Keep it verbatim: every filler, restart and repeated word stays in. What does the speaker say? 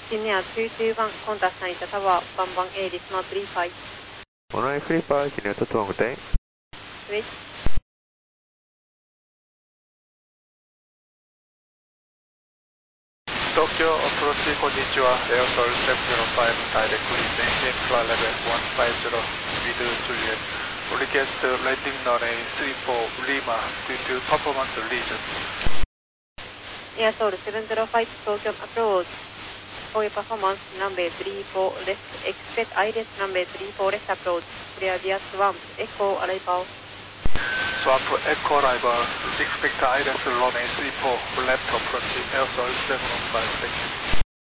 Senior two two one, contact Sanita Tower, one one A, decimal three five. one one three five, Senior two two one, good day. Switch. Tokyo approach, konnichiwa, Airsoil seven zero five, directly maintain flight level one five zero, speed Juliet. Request landing runway three four Lima due to performance reasons. Airsoil seven zero five, Tokyo approach. For your performance, runway three four left, expect I left runway three four left approach. Clear via Swamp, Echo arrival. Swamp, Echo arrival, expect I left runway three four left approach, Airsoil seven zero five, thank you.